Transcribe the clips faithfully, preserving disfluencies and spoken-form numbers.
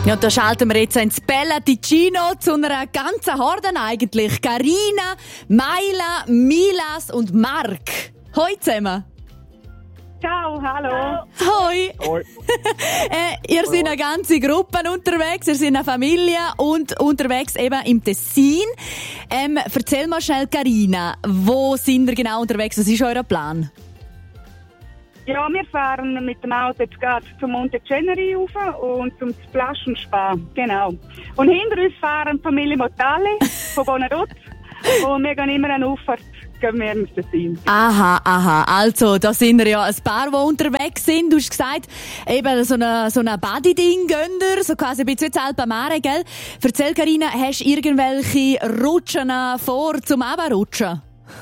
Ja, da schalten wir jetzt ins Bella Ticino zu einer ganzen Horde eigentlich. Carina, Maila, Milas und Mark. Hoi zusammen. Ciao, hallo. Hoi. Hoi. äh, ihr seid eine ganze Gruppe unterwegs, ihr seid eine Familie und unterwegs eben im Tessin. Ähm, erzähl mal schnell, Carina, wo sind ihr genau unterwegs? Was ist euer Plan? Ja, wir fahren mit dem Auto jetzt gerade zum Monte Ceneri rauf und zum Splash und Spa. Genau. Und hinter uns fahren die Familie Motali von Bonadot. Und wir gehen immer eine Auffahrt, gehen wir ins Tessin. Aha, aha. Also, da sind wir ja ein paar, die unterwegs sind. Du hast gesagt, eben so eine, so eine Buddy-Ding gehen ihr, so quasi ein bisschen Alpamare, gell? Erzähl, Carina, hast du irgendwelche Rutschen vor zum Runterrutschen?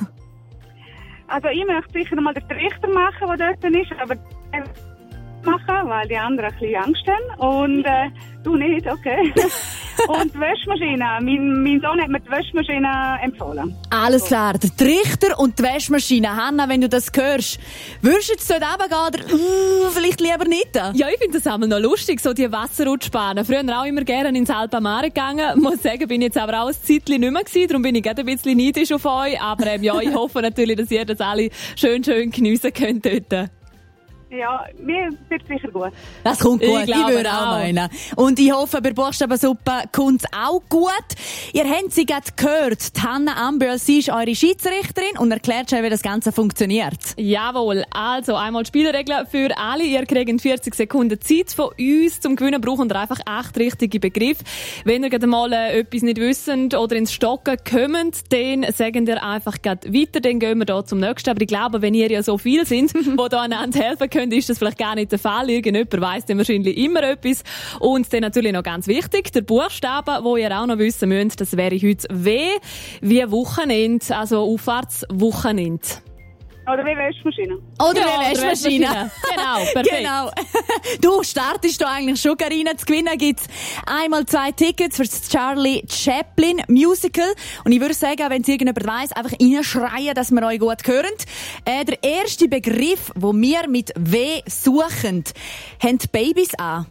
Also ich möchte sicher mal den Trichter machen, der dort ist, aber machen, weil die anderen ein bisschen Angst haben. Und äh, du nicht, okay. Und die Wäschmaschine. Mein, mein Sohn hat mir die Wäschmaschine empfohlen. Alles klar, der Trichter und die Wäschmaschine. Hanna, wenn du das hörst, würdest du jetzt dort runtergehen oder uh, vielleicht lieber nicht? Ja, ich finde das einmal noch lustig, so die Wasserrutschbahnen. Früher auch immer gerne ins Alpamare gegangen. Muss sagen, bin jetzt aber auch ein Zeitchen nicht mehr gewesen, darum bin ich gerade ein bisschen neidisch auf euch. Aber ähm, ja, ich hoffe natürlich, dass ihr das alle schön, schön geniessen könnt dort. Ja, mir wird sicher gut. Das kommt gut, ich, ich würde auch auch. meinen. Und ich hoffe, bei Buchstabensuppe kommt es auch gut. Ihr habt sie gerade gehört, die Hanna Amböhl, sie ist eure Schiedsrichterin und erklärt schon, wie das Ganze funktioniert. Jawohl, also einmal Spielregeln für alle. Ihr kriegt vierzig Sekunden Zeit von uns. Zum Gewinnen brauchen wir einfach acht richtige Begriffe. Wenn ihr gerade mal äh, etwas nicht wisst oder ins Stocken kommt, dann sagen wir einfach gerade weiter, dann gehen wir da zum nächsten. Aber ich glaube, wenn ihr ja so viel sind, die da einander helfen können, ist das vielleicht gar nicht der Fall. Irgendjemand weiss dann wahrscheinlich immer etwas. Und dann natürlich noch ganz wichtig, der Buchstabe, wo ihr auch noch wissen müsst, das wäre heute W, wie Wochenende, also Auffahrtswochenende. Oder wie Wäschmaschine. Oder Ja, wie oder Wäschmaschine. Wäschmaschine. Genau, perfekt. Genau. Du startest da eigentlich schon, Carina. Zu gewinnen gibt's einmal zwei Tickets für das Charlie Chaplin Musical. Und ich würde sagen, wenn es irgendjemand weiss, einfach reinschreien, dass wir euch gut hören. Äh, der erste Begriff, den wir mit W suchen, haben die Babys an.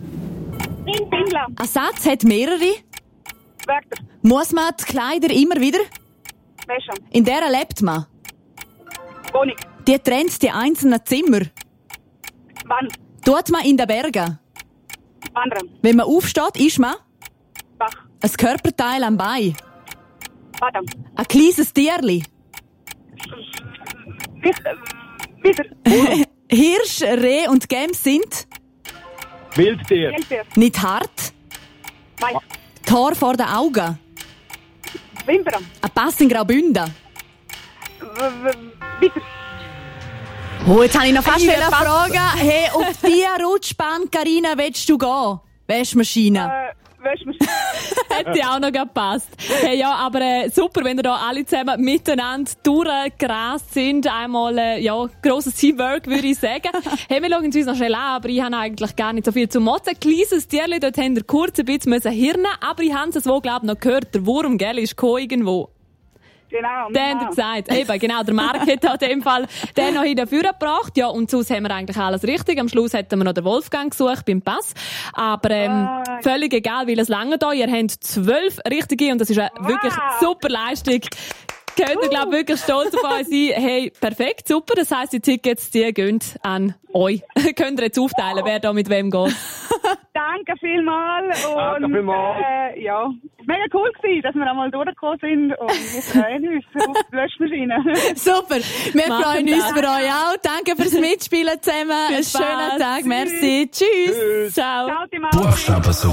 Pingla. Ein Satz hat mehrere. Wörter. Muss man die Kleider immer wieder? Wäsche. In der lebt man. Wohnung. Die trennt die einzelnen Zimmer. Wand. Tut man in den Bergen. Wandern. Wenn man aufsteht, ist man Bach. ein Körperteil am Bein. Badam. Ein kleines Tierli. Wieder. Hirsch, Reh und Gäms sind Wildtier. Geldtier. nicht hart. Mais. Die Haare vor den Augen. Wimpern. Ein Pass in Graubünden. Wieder. Oh, jetzt habe ich noch fast Ich eine will fast- Frage. Hey, auf die Rutschbahn, Carina, willst du gehen? Wäschmaschine. Äh, Wäschmaschine. Hätte auch noch gepasst. Hey, ja, aber äh, super, wenn ihr da alle zusammen miteinander durchgerast sind. Einmal, äh, ja, grosses Teamwork, würde ich sagen. Hey, wir schauen uns noch schnell an, aber ich habe eigentlich gar nicht so viel zu motzen. Kleines Tierli, dort haben wir kurz ein bisschen Hirn, aber ich habe es wo, glaube ich, noch gehört. Der Wurm, gell, ist gekommen irgendwo. Genau. Den hat er gesagt. Eben, genau, der Marc hat in dem Fall den noch in den Führer gebracht. Ja, und sonst haben wir eigentlich alles richtig. Am Schluss hätten wir noch den Wolfgang gesucht beim Pass. Aber ähm, Ah. völlig egal, weil es lange da. Ihr habt zwölf richtige und das ist eine Wow. wirklich super Leistung. Könnt ihr, glaube ich, wirklich stolz auf euch sein. Hey, perfekt, super. Das heisst, die Tickets, die gehen an euch. Könnt ihr jetzt aufteilen, wer da mit wem geht. Danke vielmals. Und, Danke vielmals. Äh, ja, mega cool gewesen, dass wir einmal durchgekommen sind. Und wir freuen uns auf die Wäschmaschine. Super. Wir Machen freuen uns das. für euch auch. Danke fürs Mitspielen zusammen. Viel Einen schönen Spaß. Tag. Merci. Tschüss. Ciao. Ciao, die Maus. Buchstabensuppe.